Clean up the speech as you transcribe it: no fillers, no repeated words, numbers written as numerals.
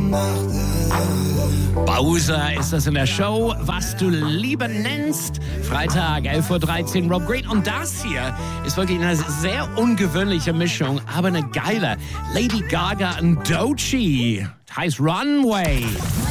Bowser ist das in der Show, was du Liebe nennst. Freitag, 11.13 Uhr, Rob Green. Und das hier ist wirklich eine sehr ungewöhnliche Mischung, aber eine geile. Lady Gaga und Doechii. Heißt Runway.